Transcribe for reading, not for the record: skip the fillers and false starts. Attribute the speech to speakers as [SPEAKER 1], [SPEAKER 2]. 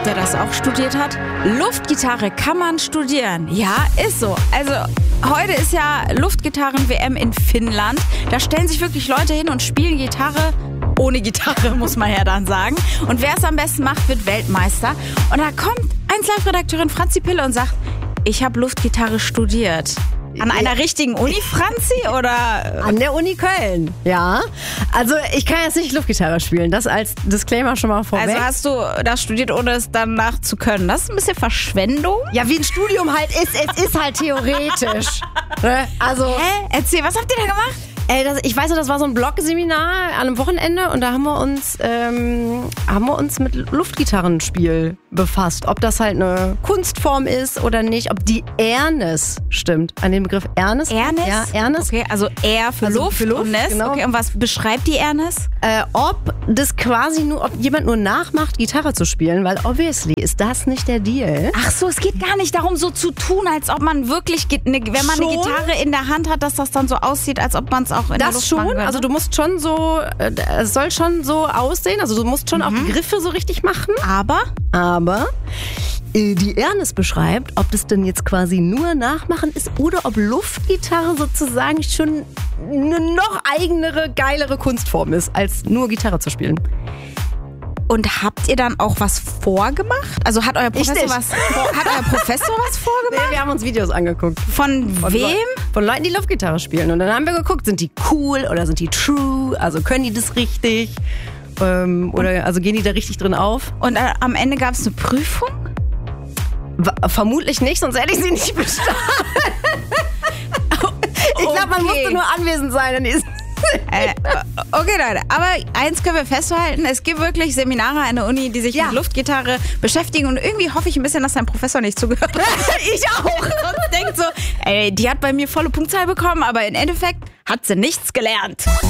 [SPEAKER 1] der das auch studiert hat. Luftgitarre kann man studieren. Ja, ist so. Also heute ist ja Luftgitarren-WM in Finnland. Da stellen sich wirklich Leute hin und spielen Gitarre ohne Gitarre, muss man ja dann sagen. Und wer es am besten macht, wird Weltmeister. Und da kommt 1Live-Redakteurin Franzi Pille und sagt, ich habe Luftgitarre studiert. An einer richtigen Uni, Franzi, oder?
[SPEAKER 2] An der Uni Köln, ja. Also ich kann jetzt nicht Luftgitarre spielen, das als Disclaimer schon mal vorweg.
[SPEAKER 1] Also hast du das studiert, ohne es danach zu können. Das ist ein bisschen Verschwendung.
[SPEAKER 2] Ja, wie ein Studium halt ist, es ist halt theoretisch. Also,
[SPEAKER 1] Erzähl, was habt ihr da gemacht?
[SPEAKER 2] Ich weiß noch, das war so ein Blogseminar an einem Wochenende und da haben wir uns mit Luftgitarrenspiel befasst. Ob das halt eine Kunstform ist oder nicht, ob die Airness stimmt. An den Begriff Airness?
[SPEAKER 1] Airness?
[SPEAKER 2] Ja, Airness.
[SPEAKER 1] Okay, also Air für Luft,
[SPEAKER 2] für Luft
[SPEAKER 1] und Ness.
[SPEAKER 2] genau.
[SPEAKER 1] Okay, und was beschreibt die Airness?
[SPEAKER 2] Ob das quasi nur, ob jemand nur nachmacht, Gitarre zu spielen, weil obviously ist das nicht der Deal.
[SPEAKER 1] Ach so, es geht gar nicht darum, so zu tun, als ob man wirklich, wenn man eine Gitarre in der Hand hat, dass das dann so aussieht, als ob man es auch in der Luft machen würde.
[SPEAKER 2] Also du musst schon so, es soll schon so aussehen, also du musst schon auch die Griffe so richtig machen. Aber die Airness beschreibt, ob das denn jetzt quasi nur Nachmachen ist oder ob Luftgitarre sozusagen schon eine noch eigenere, geilere Kunstform ist, als nur Gitarre zu spielen.
[SPEAKER 1] Und habt ihr dann auch was vorgemacht? Also hat euer Professor was vorgemacht?
[SPEAKER 2] Nee, wir haben uns Videos angeguckt.
[SPEAKER 1] Von wem?
[SPEAKER 2] Von Leuten, die Luftgitarre spielen. Und dann haben wir geguckt, sind die cool oder sind die true? Also können die das richtig? Oder also gehen die da richtig drin auf?
[SPEAKER 1] Und am Ende gab es eine Prüfung?
[SPEAKER 2] Vermutlich nicht, sonst hätte ich sie nicht bestanden. Ich glaube, man musste nur anwesend sein.
[SPEAKER 1] Okay, Leute, aber eins können wir festhalten, es gibt wirklich Seminare an der Uni, die sich mit Luftgitarre beschäftigen und irgendwie hoffe ich ein bisschen, dass dein Professor nicht zugehört hat.
[SPEAKER 2] Ich auch.
[SPEAKER 1] Sonst denkt so, die hat bei mir volle Punktzahl bekommen, aber im Endeffekt hat sie nichts gelernt.